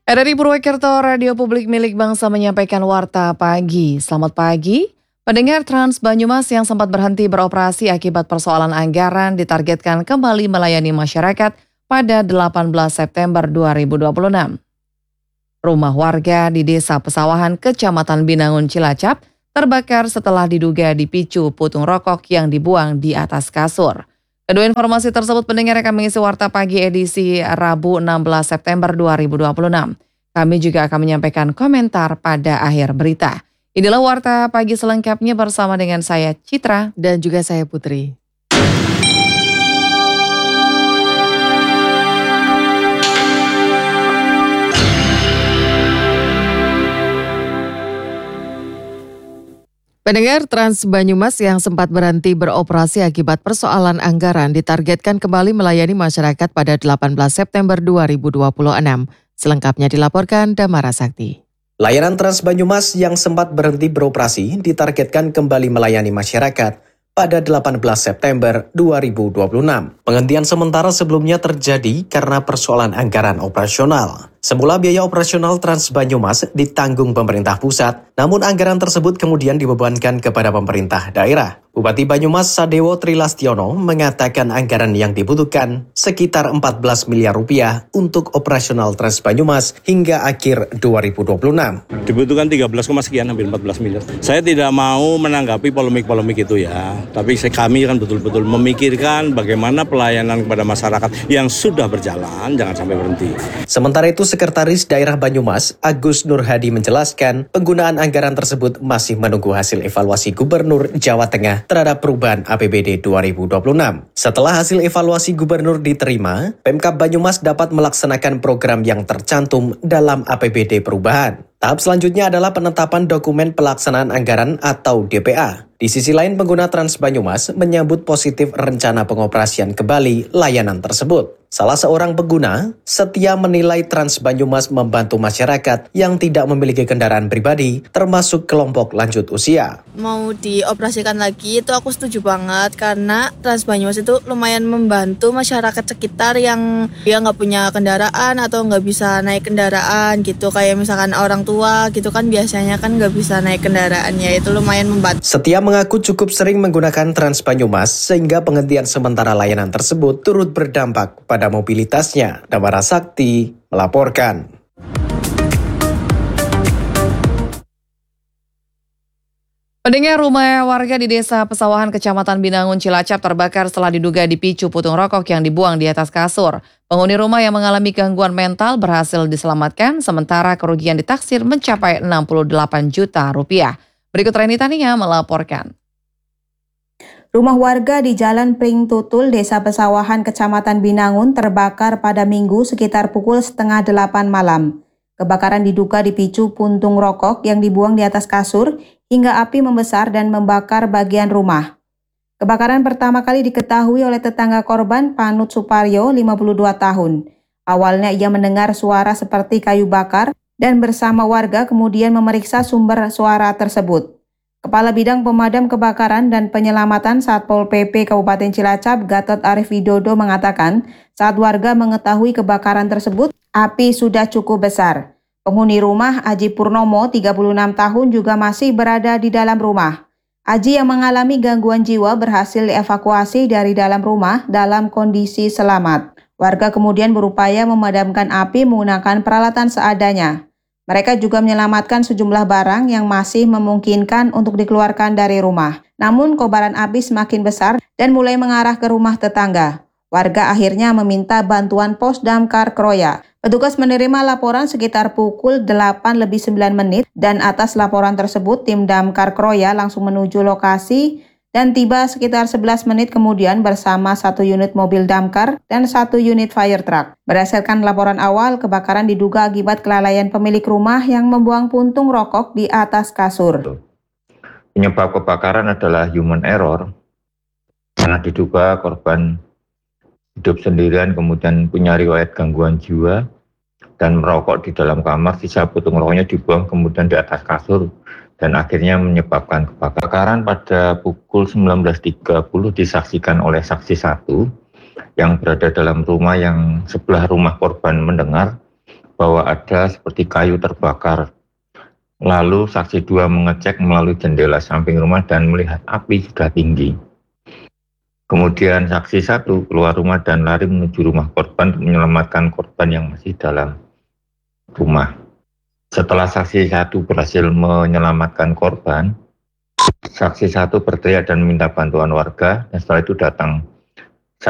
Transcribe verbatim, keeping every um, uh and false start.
R R I Purwokerto, Radio Publik Milik Bangsa menyampaikan warta pagi. Selamat pagi. Pendengar Trans Banyumas yang sempat berhenti beroperasi akibat persoalan anggaran ditargetkan kembali melayani masyarakat pada delapan belas September dua ribu dua puluh enam. Rumah warga di Desa Pesawahan, Kecamatan Binangun, Cilacap terbakar setelah diduga dipicu putung rokok yang dibuang di atas kasur. Kedua informasi tersebut pendengar akan mengisi warta pagi edisi Rabu enam belas September dua ribu dua puluh enam. Kami juga akan menyampaikan komentar pada akhir berita. Inilah warta pagi selengkapnya bersama dengan saya Citra dan juga saya Putri. Pendengar Trans Banyumas yang sempat berhenti beroperasi akibat persoalan anggaran ditargetkan kembali melayani masyarakat pada delapan belas September dua ribu dua puluh enam. Selengkapnya dilaporkan Damara Sakti. Layanan Trans Banyumas yang sempat berhenti beroperasi ditargetkan kembali melayani masyarakat pada delapan belas September dua ribu dua puluh enam. Penghentian sementara sebelumnya terjadi karena persoalan anggaran operasional. Semula biaya operasional Trans Banyumas ditanggung pemerintah pusat, namun anggaran tersebut kemudian dibebankan kepada pemerintah daerah. Bupati Banyumas Sadewo Trilastiono mengatakan anggaran yang dibutuhkan sekitar empat belas miliar rupiah untuk operasional Trans Banyumas hingga akhir dua ribu dua puluh enam. Dibutuhkan tiga belas, sekian, hampir empat belas miliar. Saya tidak mau menanggapi polemik-polemik itu ya, tapi kami kan betul-betul memikirkan bagaimana pelayanan kepada masyarakat yang sudah berjalan, jangan sampai berhenti. Sementara itu, Sekretaris Daerah Banyumas Agus Nurhadi menjelaskan penggunaan anggaran tersebut masih menunggu hasil evaluasi Gubernur Jawa Tengah terhadap perubahan A P B D dua ribu dua puluh enam. Setelah hasil evaluasi Gubernur diterima, Pemkab Banyumas dapat melaksanakan program yang tercantum dalam A P B D perubahan. Tahap selanjutnya adalah penetapan dokumen pelaksanaan anggaran atau D P A. Di sisi lain, pengguna Trans Banyumas menyambut positif rencana pengoperasian kembali layanan tersebut. Salah seorang pengguna setia menilai Trans Banyumas membantu masyarakat yang tidak memiliki kendaraan pribadi, termasuk kelompok lanjut usia. Mau dioperasikan lagi itu aku setuju banget karena Trans Banyumas itu lumayan membantu masyarakat sekitar yang dia nggak punya kendaraan atau nggak bisa naik kendaraan gitu. Kayak misalkan orang tua gitu kan biasanya kan nggak bisa naik kendaraan, ya itu lumayan membantu. Setia mengaku cukup sering menggunakan Trans Banyumas sehingga penghentian sementara layanan tersebut turut berdampak pada mobilitasnya. Damara Sakti melaporkan. Pendengar, rumah warga di Desa Pesawahan, Kecamatan Binangun, Cilacap terbakar setelah diduga dipicu putung rokok yang dibuang di atas kasur. Penghuni rumah yang mengalami gangguan mental berhasil diselamatkan, sementara kerugian ditaksir mencapai enam puluh delapan juta rupiah. Berikut Reni Tania melaporkan. Rumah warga di Jalan Pring Tutul, Desa Pesawahan, Kecamatan Binangun terbakar pada Minggu sekitar pukul setengah delapan malam. Kebakaran diduga dipicu puntung rokok yang dibuang di atas kasur hingga api membesar dan membakar bagian rumah. Kebakaran pertama kali diketahui oleh tetangga korban, Panut Suparyo, lima puluh dua tahun. Awalnya ia mendengar suara seperti kayu bakar dan bersama warga kemudian memeriksa sumber suara tersebut. Kepala Bidang Pemadam Kebakaran dan Penyelamatan Satpol P P Kabupaten Cilacap, Gatot Arif Widodo mengatakan, saat warga mengetahui kebakaran tersebut, api sudah cukup besar. Penghuni rumah Aji Purnomo, tiga puluh enam tahun, juga masih berada di dalam rumah. Aji yang mengalami gangguan jiwa berhasil dievakuasi dari dalam rumah dalam kondisi selamat. Warga kemudian berupaya memadamkan api menggunakan peralatan seadanya. Mereka juga menyelamatkan sejumlah barang yang masih memungkinkan untuk dikeluarkan dari rumah. Namun kobaran api semakin besar dan mulai mengarah ke rumah tetangga. Warga akhirnya meminta bantuan Pos Damkar Kroya. Petugas menerima laporan sekitar pukul delapan lebih sembilan menit dan atas laporan tersebut tim Damkar Kroya langsung menuju lokasi dan tiba sekitar sebelas menit kemudian bersama satu unit mobil damkar dan satu unit fire truck. Berdasarkan laporan awal, kebakaran diduga akibat kelalaian pemilik rumah yang membuang puntung rokok di atas kasur. Penyebab kebakaran adalah human error, karena diduga korban hidup sendirian kemudian punya riwayat gangguan jiwa dan merokok di dalam kamar, sisa puntung rokoknya dibuang kemudian di atas kasur dan akhirnya menyebabkan kebakaran. Pada pukul sembilan belas tiga puluh disaksikan oleh saksi satu yang berada dalam rumah yang sebelah rumah korban mendengar bahwa ada seperti kayu terbakar. Lalu saksi dua mengecek melalui jendela samping rumah dan melihat api sudah tinggi. Kemudian saksi satu keluar rumah dan lari menuju rumah korban untuk menyelamatkan korban yang masih dalam rumah. Setelah saksi satu berhasil menyelamatkan korban, saksi satu berteriak dan meminta bantuan warga, dan setelah itu datang